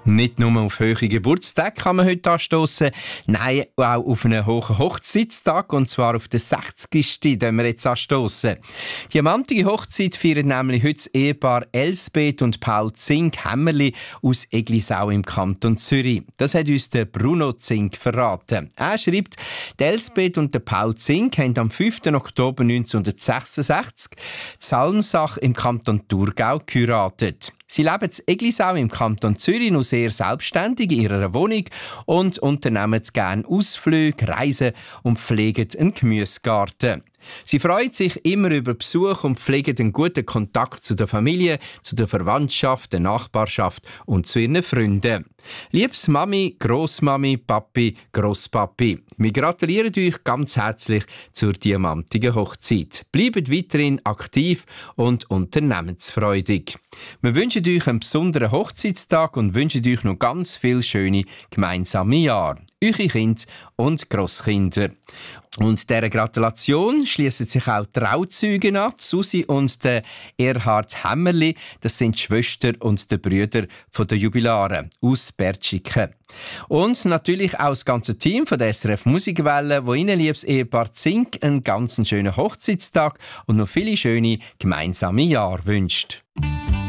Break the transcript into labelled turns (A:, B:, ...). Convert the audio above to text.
A: Nicht nur auf hohe Geburtstage kann man heute anstossen, nein, auch auf einen hohen Hochzeitstag, und zwar auf den 60. den wir jetzt anstossen. Die diamantige Hochzeit feiert nämlich heute das Ehepaar Elsbeth und Paul Zink-Hämmerli aus Eglisau im Kanton Zürich. Das hat uns der Bruno Zink verraten. Er schreibt, die Elsbeth und der Paul Zink haben am 5. Oktober 1966 die Salmsach im Kanton Thurgau geheiratet. Sie leben in Eglisau im Kanton Zürich noch sehr selbstständig in ihrer Wohnung und unternehmen gerne Ausflüge, Reisen und pflegen einen Gemüsegarten. Sie freut sich immer über Besuch und pflegt einen guten Kontakt zu der Familie, zu der Verwandtschaft, der Nachbarschaft und zu ihren Freunden. Liebes Mami, Grossmami, Papi, Grosspapi, wir gratulieren euch ganz herzlich zur diamantigen Hochzeit. Bleibt weiterhin aktiv und unternehmensfreudig. Wir wünschen euch einen besonderen Hochzeitstag und wünschen euch noch ganz viele schöne gemeinsame Jahre. Eure Kinder und Grosskinder. Und dieser Gratulation schließen sich auch Trauzeugen an, Susi und der Erhard Hämmerli. Das sind die Schwestern und die Brüder der Jubilare aus Bertschiken. Und natürlich auch das ganze Team von der SRF Musikwelle, wo Ihnen, liebes Ehepaar Zink, einen ganz schönen Hochzeitstag und noch viele schöne gemeinsame Jahre wünscht.